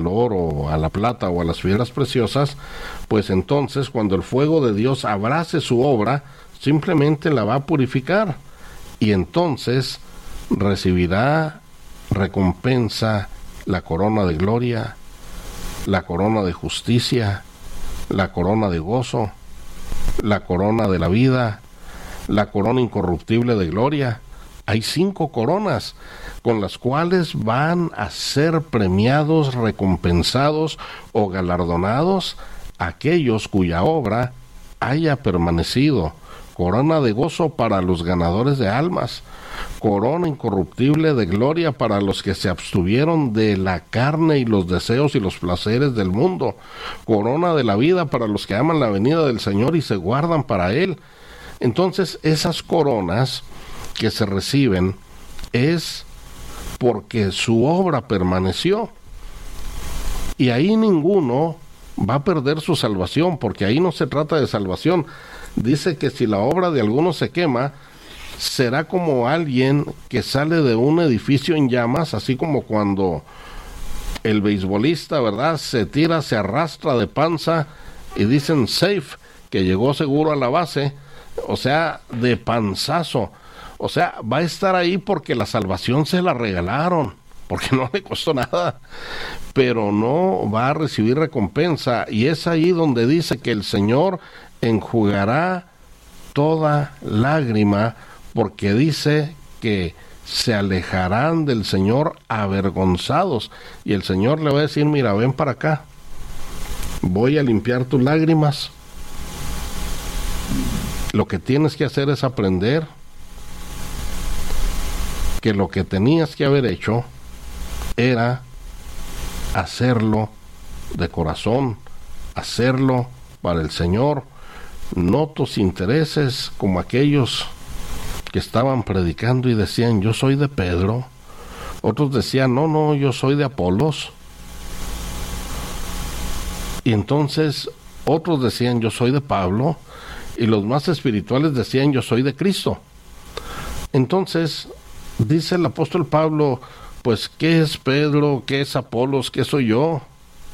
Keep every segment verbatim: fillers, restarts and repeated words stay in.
oro, a la plata o a las piedras preciosas, pues entonces cuando el fuego de Dios abrace su obra, simplemente la va a purificar y entonces recibirá recompensa, la corona de gloria, la corona de justicia, la corona de gozo, la corona de la vida, la corona incorruptible de gloria. Hay cinco coronas con las cuales van a ser premiados, recompensados o galardonados aquellos cuya obra haya permanecido. Corona de gozo para los ganadores de almas, corona incorruptible de gloria para los que se abstuvieron de la carne y los deseos y los placeres del mundo, corona de la vida para los que aman la venida del Señor y se guardan para Él. Entonces, esas coronas que se reciben es porque su obra permaneció, y ahí ninguno va a perder su salvación, porque ahí no se trata de salvación. Dice que si la obra de alguno se quema, será como alguien que sale de un edificio en llamas, así como cuando el beisbolista, ¿verdad?, se tira, se arrastra de panza y dicen safe, que llegó seguro a la base, o sea, de panzazo. O sea, va a estar ahí porque la salvación se la regalaron, porque no le costó nada, pero no va a recibir recompensa, y es ahí donde dice que el Señor enjugará toda lágrima, porque dice que se alejarán del Señor avergonzados, y el Señor le va a decir, mira, ven para acá, voy a limpiar tus lágrimas. Lo que tienes que hacer es aprender que lo que tenías que haber hecho era hacerlo de corazón, hacerlo para el Señor, no tus intereses, como aquellos que estaban predicando y decían, yo soy de Pedro. Otros decían, no, no, yo soy de Apolos. Y entonces otros decían, yo soy de Pablo. Y los más espirituales decían, yo soy de Cristo. Entonces dice el apóstol Pablo, pues, ¿qué es Pedro? ¿Qué es Apolos? ¿Qué soy yo?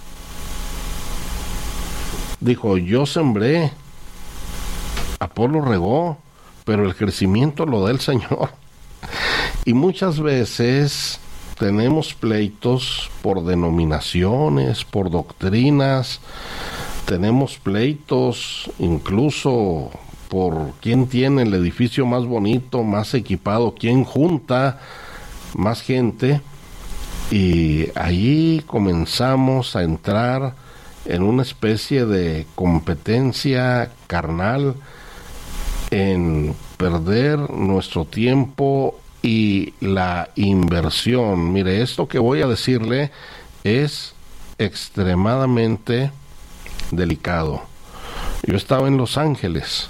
Dijo, yo sembré, Apolo regó, pero el crecimiento lo da el Señor. Y muchas veces tenemos pleitos por denominaciones, por doctrinas, tenemos pleitos incluso por quién tiene el edificio más bonito, más equipado, quién junta más gente, y allí comenzamos a entrar en una especie de competencia carnal, en perder nuestro tiempo y la inversión. Mire, esto que voy a decirle es extremadamente delicado. Yo estaba en Los Ángeles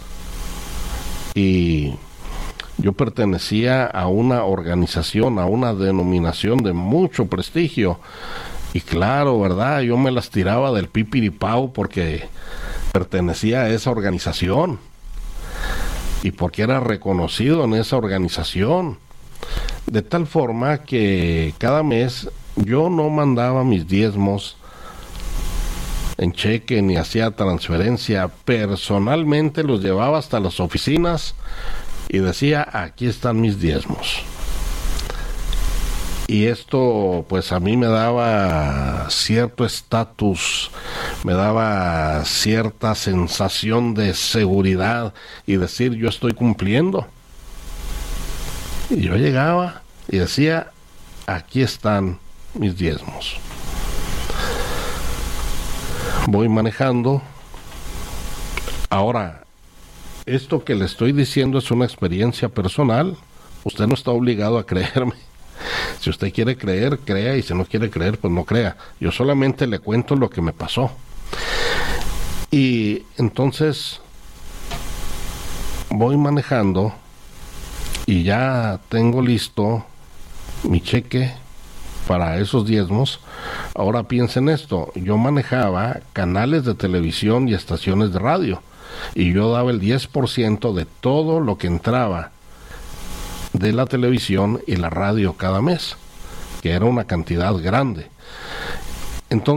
y yo pertenecía a una organización, a una denominación de mucho prestigio, y claro, ¿verdad?, yo me las tiraba del pipiripau porque pertenecía a esa organización y porque era reconocido en esa organización, de tal forma que cada mes yo no mandaba mis diezmos en cheque ni hacía transferencia, personalmente los llevaba hasta las oficinas y decía, aquí están mis diezmos. Y esto pues a mí me daba cierto estatus, me daba cierta sensación de seguridad y decir, yo estoy cumpliendo. Y yo llegaba y decía, aquí están mis diezmos. Voy manejando. Ahora, esto que le estoy diciendo es una experiencia personal. Usted no está obligado a creerme. Si usted quiere creer, crea, y si no quiere creer, pues no crea. Yo solamente le cuento lo que me pasó. Y entonces voy manejando y ya tengo listo mi cheque para esos diezmos. Ahora piensen esto, yo manejaba canales de televisión y estaciones de radio, y yo daba el diez por ciento de todo lo que entraba de la televisión y la radio cada mes, que era una cantidad grande. Entonces,